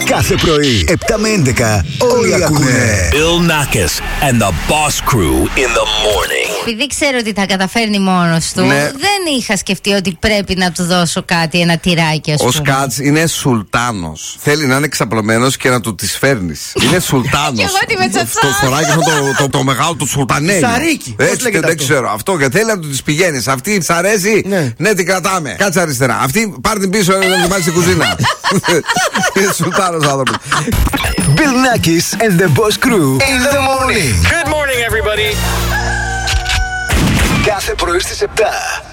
Κάθε πρωί 7 με 11 όλοι ακούνε Bill Nackis and the Boss Crew in the morning. Επειδή ξέρω ότι τα καταφέρνει μόνος του, δεν είχα σκεφτεί ότι πρέπει να του δώσω κάτι, ένα τυράκι, ας πούμε. Ο Σκάτς είναι σουλτάνος. Θέλει να είναι ξαπλωμένος και να του τις φέρνεις. Είναι σουλτάνος. Και εγώ τι με τσατσά. Το φοράει αυτό το μεγάλο του σουλτανέλι. Σαρίκι. Έτσι δεν ξέρω. Αυτό και θέλει να του τις πηγαίνεις. Αυτή της αρέσει. Ναι, την κρατάμε. Κάτσε αριστερά. Αυτή πάρ' την πίσω να την βάλει στην κουζίνα. Είναι σουλτάνος άνθρωπος. Bill Nackis and the Boss Crew in the morning. Good morning, everybody. Κάθε πρωί στις 7.